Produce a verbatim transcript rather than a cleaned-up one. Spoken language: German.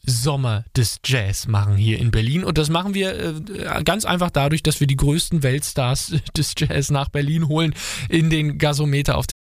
Sommer des Jazz machen hier in Berlin. Und das machen wir äh, ganz einfach dadurch, dass wir die größten Weltstars des Jazz nach Berlin holen in den Gasometer auf